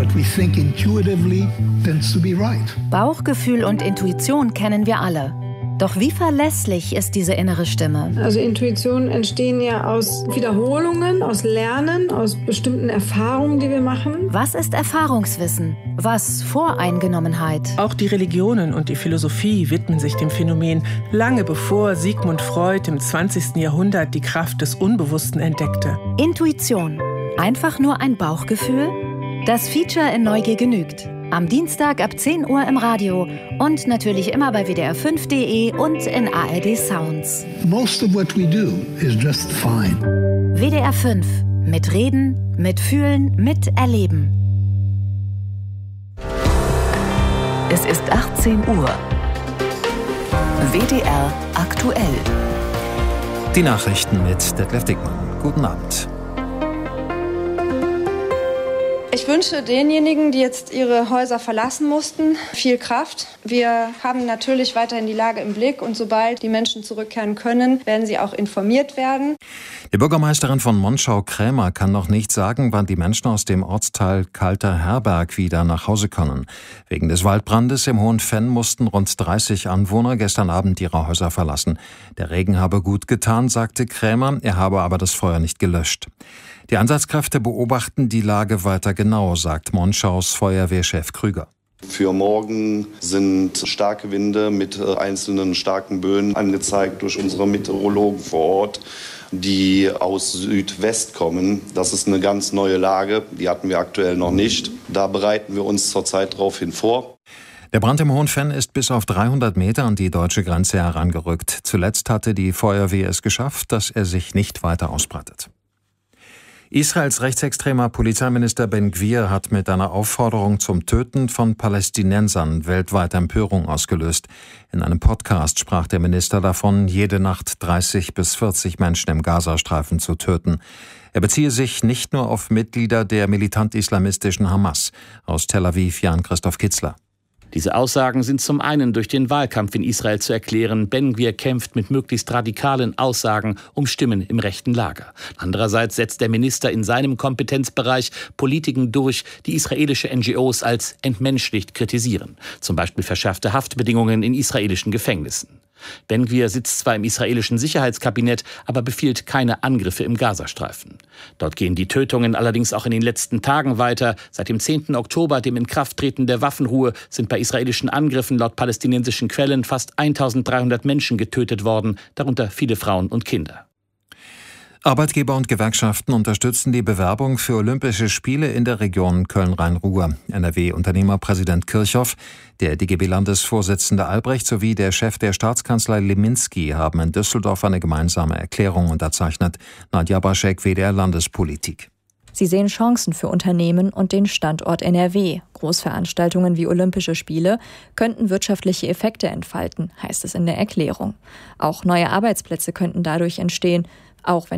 What we think intuitively tends to be right. Bauchgefühl und Intuition kennen wir alle. Doch wie verlässlich ist diese innere Stimme? Also Intuitionen entstehen ja aus Wiederholungen, aus Lernen, aus bestimmten Erfahrungen, die wir machen. Was ist Erfahrungswissen? Was Voreingenommenheit? Auch die Religionen und die Philosophie widmen sich dem Phänomen, lange bevor Sigmund Freud im 20. Jahrhundert die Kraft des Unbewussten entdeckte. Intuition. Einfach nur ein Bauchgefühl? Das Feature in Neugier genügt. Am Dienstag ab 10 Uhr im Radio und natürlich immer bei WDR5.de und in ARD Sounds. Most of what we do is just fine. WDR 5. Mit Reden, mit Fühlen, mit Erleben. Es ist 18 Uhr. WDR aktuell. Die Nachrichten mit Detlef Dickmann. Guten Abend. Ich wünsche denjenigen, die jetzt ihre Häuser verlassen mussten, viel Kraft. Wir haben natürlich weiterhin die Lage im Blick und sobald die Menschen zurückkehren können, werden sie auch informiert werden. Die Bürgermeisterin von Monschau, Krämer, kann noch nicht sagen, wann die Menschen aus dem Ortsteil Kalter Herberg wieder nach Hause können. Wegen des Waldbrandes im Hohen Venn mussten rund 30 Anwohner gestern Abend ihre Häuser verlassen. Der Regen habe gut getan, sagte Krämer, er habe aber das Feuer nicht gelöscht. Die Einsatzkräfte beobachten die Lage weiter genau, sagt Monschaus Feuerwehrchef Krüger. Für morgen sind starke Winde mit einzelnen starken Böen angezeigt durch unsere Meteorologen vor Ort, die aus Südwest kommen. Das ist eine ganz neue Lage, die hatten wir aktuell noch nicht. Da bereiten wir uns zurzeit darauf hin vor. Der Brand im Hohen Venn ist bis auf 300 Meter an die deutsche Grenze herangerückt. Zuletzt hatte die Feuerwehr es geschafft, dass er sich nicht weiter ausbreitet. Israels rechtsextremer Polizeiminister Ben Gvir hat mit einer Aufforderung zum Töten von Palästinensern weltweit Empörung ausgelöst. In einem Podcast sprach der Minister davon, jede Nacht 30 bis 40 Menschen im Gazastreifen zu töten. Er beziehe sich nicht nur auf Mitglieder der militant-islamistischen Hamas. Aus Tel Aviv Jan-Christoph Kitzler. Diese Aussagen sind zum einen durch den Wahlkampf in Israel zu erklären. Ben Gvir kämpft mit möglichst radikalen Aussagen um Stimmen im rechten Lager. Andererseits setzt der Minister in seinem Kompetenzbereich Politiken durch, die israelische NGOs als entmenschlicht kritisieren. Zum Beispiel verschärfte Haftbedingungen in israelischen Gefängnissen. Ben Gvir sitzt zwar im israelischen Sicherheitskabinett, aber befiehlt keine Angriffe im Gazastreifen. Dort gehen die Tötungen allerdings auch in den letzten Tagen weiter. Seit dem 10. Oktober, dem Inkrafttreten der Waffenruhe, sind bei israelischen Angriffen laut palästinensischen Quellen fast 1300 Menschen getötet worden, darunter viele Frauen und Kinder. Arbeitgeber und Gewerkschaften unterstützen die Bewerbung für Olympische Spiele in der Region Köln-Rhein-Ruhr. NRW-Unternehmerpräsident Kirchhoff, der DGB-Landesvorsitzende Albrecht sowie der Chef der Staatskanzlei Leminski haben in Düsseldorf eine gemeinsame Erklärung unterzeichnet. Nadja Baschek, WDR-Landespolitik. Sie sehen Chancen für Unternehmen und den Standort NRW. Großveranstaltungen wie Olympische Spiele könnten wirtschaftliche Effekte entfalten, heißt es in der Erklärung. Auch neue Arbeitsplätze könnten dadurch entstehen, auch wenn